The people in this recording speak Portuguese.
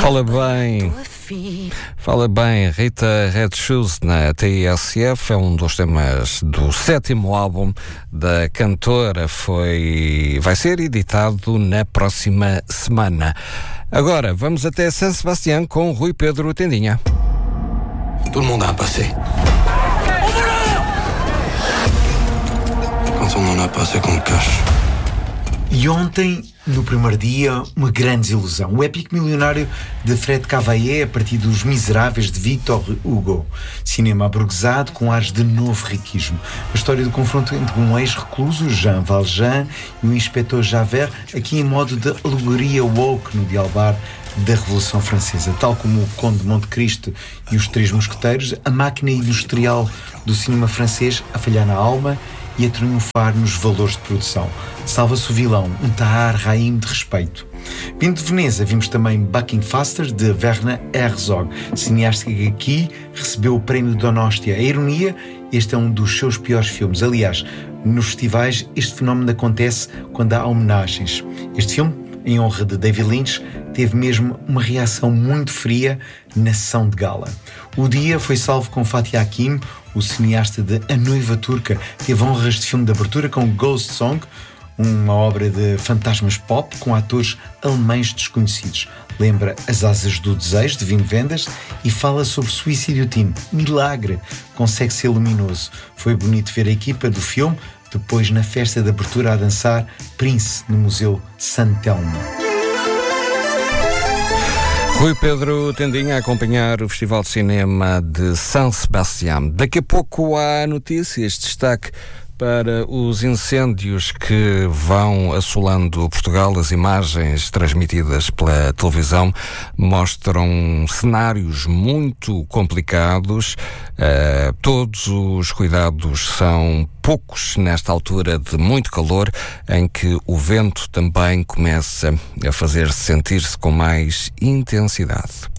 Fala bem. Fala bem, Rita Red Shoes na TSF, é um dos temas do 7º álbum da cantora, vai ser editado na próxima semana. Agora, vamos até San Sebastián com Rui Pedro Tendinha. Tout le monde a un passé. Quand on n'en a pas, c'est qu'on le cache. E ontem, no primeiro dia, uma grande desilusão. O épico milionário de Fred Cavaillé a partir dos Miseráveis de Victor Hugo. Cinema aburguesado com ares de novo riquismo. A história do confronto entre um ex-recluso, Jean Valjean, e o inspetor Javert, aqui em modo de alegoria woke no dialbar da Revolução Francesa. Tal como o Conde de Monte Cristo e os Três Mosqueteiros, a máquina industrial do cinema francês a falhar na alma e a triunfar nos valores de produção. Salva-se o vilão, um Tahar Rahim de respeito. Vindo de Veneza, vimos também Bucking Faster, de Werner Herzog, cineasta que aqui recebeu o prémio Donostia. A ironia, este é um dos seus piores filmes. Aliás, nos festivais este fenómeno acontece quando há homenagens. Este filme, em honra de David Lynch, teve mesmo uma reação muito fria na sessão de gala. O dia foi salvo com Fatih Akin, o cineasta de A Noiva Turca. Teve honras de filme de abertura com Ghost Song, uma obra de fantasmas pop com atores alemães desconhecidos. Lembra As Asas do Desejo, de Wim Wenders, e fala sobre Suicídio Teen. Milagre! Consegue ser luminoso. Foi bonito ver a equipa do filme depois na festa de abertura a dançar Prince no Museu San Telmo. Rui Pedro Tendinha a acompanhar o Festival de Cinema de San Sebastián. Daqui a pouco há notícias, destaque para os incêndios que vão assolando Portugal. As imagens transmitidas pela televisão mostram cenários muito complicados. Todos os cuidados são poucos nesta altura de muito calor, em que o vento também começa a fazer-se sentir-se com mais intensidade.